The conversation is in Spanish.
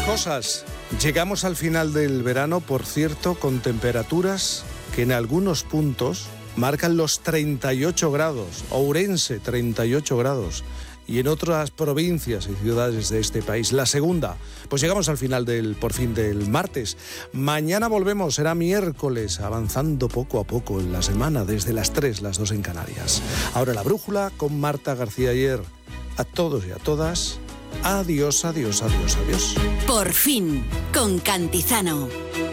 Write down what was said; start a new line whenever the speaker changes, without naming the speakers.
cosas. Llegamos al final del verano, por cierto, con temperaturas que en algunos puntos marcan los 38 grados. Ourense, 38 grados. Y en otras provincias y ciudades de este país, la segunda. Pues llegamos al final por fin del martes. Mañana volvemos, será miércoles, avanzando poco a poco en la semana, desde las 3, las 2 en Canarias. Ahora la brújula con Marta García Ayer. A todos y a todas, adiós, adiós, adiós, adiós.
Por fin, con Cantizano.